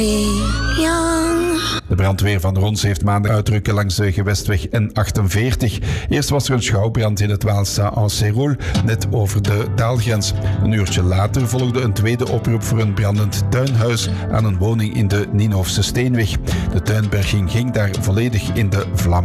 De brandweer van Rons heeft maandag uitrukken langs de gewestweg N48. Eerst was er een schouwbrand in het Waalse Anseroul, net over de taalgrens. Een uurtje later volgde een tweede oproep voor een brandend tuinhuis aan een woning in de Nienhofse Steenweg. De tuinberging ging daar volledig in de vlam.